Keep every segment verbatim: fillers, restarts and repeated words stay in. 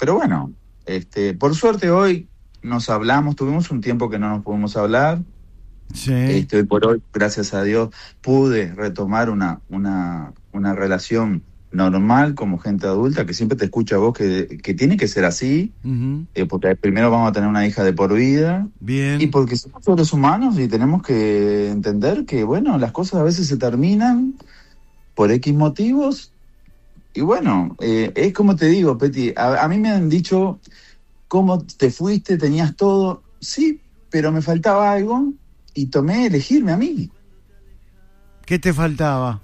pero bueno, este, por suerte hoy nos hablamos, tuvimos un tiempo que no nos pudimos hablar. Sí. Este, hoy por hoy, gracias a Dios, pude retomar una, una, una relación normal como gente adulta, que siempre te escucha a vos que, que tiene que ser así, Uh-huh. eh, porque primero vamos a tener una hija de por vida, Bien. y porque somos seres humanos y tenemos que entender que, bueno, las cosas a veces se terminan por X motivos, y bueno, eh, es como te digo, Peti, a, a mí me han dicho, ¿cómo te fuiste? ¿Tenías todo? Sí, pero me faltaba algo, y tomé elegirme a mí. ¿Qué te faltaba?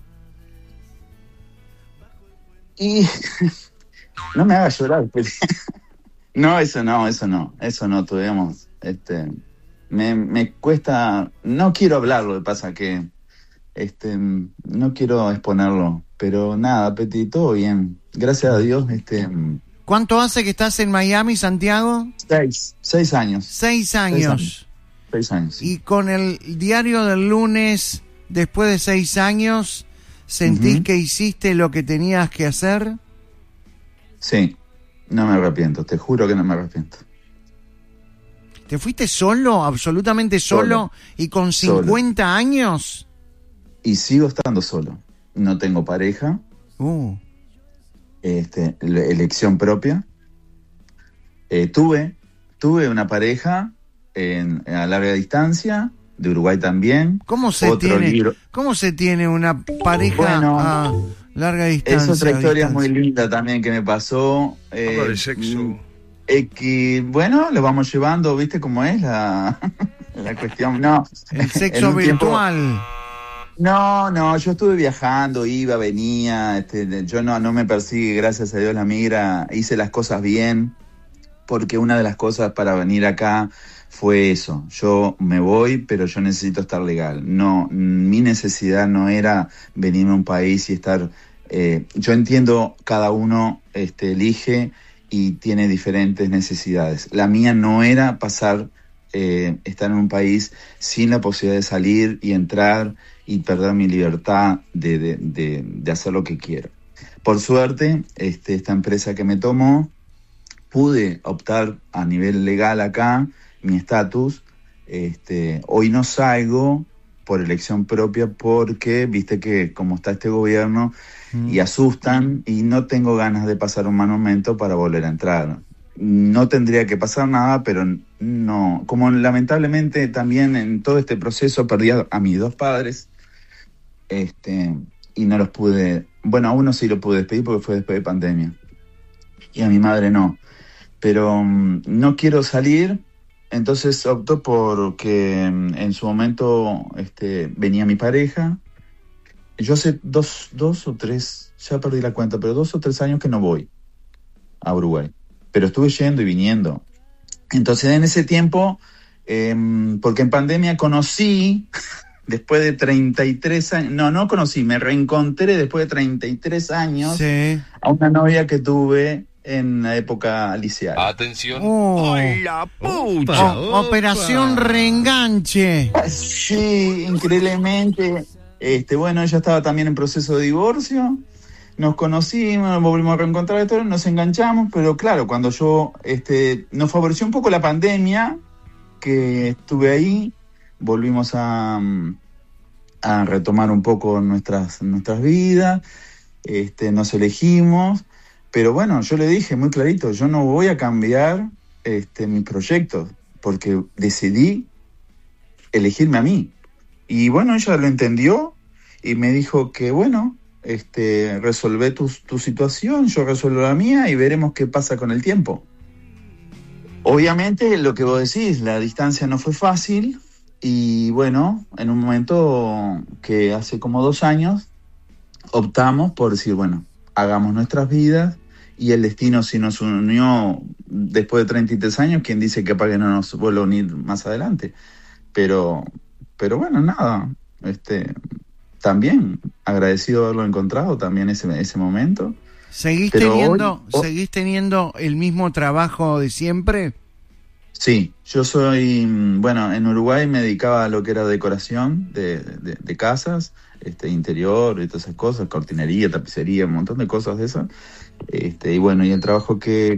Y no me hagas llorar, Peti. No, eso no, eso no, eso no, tuvimos, este, me, me cuesta, no quiero hablarlo, de pasa que, este, no quiero exponerlo, pero nada, Peti, todo bien, gracias a Dios, este. ¿Cuánto hace que estás en Miami, Santiago? Seis, seis años. Seis años. Seis años. Seis años sí. Y con el diario del lunes, después de seis años, ¿sentís uh-huh. que hiciste lo que tenías que hacer? Sí, no me arrepiento, te juro que no me arrepiento. ¿Te fuiste solo, absolutamente solo, solo. y con cincuenta solo. años? Y sigo estando solo. No tengo pareja. Uh. Este, elección propia. Eh, tuve, tuve una pareja en, a larga distancia, de Uruguay también. ¿Cómo se Otro tiene? libro. ¿Cómo se tiene una pareja bueno, a larga distancia? Es otra historia muy linda también que me pasó. Eh, Habla de sexo. Eh, que, bueno, lo vamos llevando, ¿viste cómo es la, la cuestión? No. El sexo virtual. Tiempo, no, no, yo estuve viajando, iba, venía, este, yo no, no me persigue, gracias a Dios la migra, hice las cosas bien, porque una de las cosas para venir acá fue eso, yo me voy, pero yo necesito estar legal, no, mi necesidad no era venirme a un país y estar, eh, yo entiendo cada uno este, elige y tiene diferentes necesidades, la mía no era pasar, eh, estar en un país sin la posibilidad de salir y entrar y perder mi libertad de, de, de, de hacer lo que quiero. Por suerte, este, esta empresa que me tomó, pude optar a nivel legal acá, mi estatus. Este, hoy no salgo por elección propia porque, viste que como está este gobierno, mm. y asustan, y no tengo ganas de pasar un mal momento para volver a entrar. No tendría que pasar nada, pero no. Como lamentablemente también en todo este proceso perdí a, a mis dos padres, Este, y no los pude, bueno, a uno sí lo pude despedir porque fue después de pandemia, y a mi madre no, pero um, no quiero salir, entonces opto por que um, en su momento este, venía mi pareja, yo hace dos, dos o tres, ya perdí la cuenta, pero dos o tres años que no voy a Uruguay, pero estuve yendo y viniendo, entonces en ese tiempo, eh, porque en pandemia conocí... Después de treinta y tres años, no, no conocí, me reencontré después de treinta y tres años sí. a una novia que tuve en la época liceal. Atención. Oh, ¡Ay, la pucha! O, operación reenganche. Sí, increíblemente. Este, bueno, ella estaba también en proceso de divorcio. Nos conocimos, nos volvimos a reencontrar, todo, nos enganchamos, pero claro, cuando yo, este, nos favoreció un poco la pandemia, que estuve ahí. Volvimos a, a retomar un poco nuestras, nuestras vidas, este, nos elegimos, pero bueno, yo le dije muy clarito, yo no voy a cambiar este, mis proyectos, porque decidí elegirme a mí. Y bueno, ella lo entendió y me dijo que bueno, este, resolvé tu, tu situación, yo resuelvo la mía y veremos qué pasa con el tiempo. Obviamente, lo que vos decís, la distancia no fue fácil. Y bueno, en un momento que hace como dos años, optamos por decir, bueno, hagamos nuestras vidas, y el destino si nos unió después de treinta y tres años, ¿quién dice que para que no nos vuelva a unir más adelante? Pero, pero bueno, nada, este, también agradecido de haberlo encontrado también ese, ese momento. ¿Seguís pero teniendo, hoy, ¿Seguís teniendo el mismo trabajo de siempre? Sí, yo soy, bueno, en Uruguay me dedicaba a lo que era decoración de, de, de casas, este, interior y todas esas cosas, cortinería, tapicería, un montón de cosas de esas. Este, y bueno, y el trabajo que,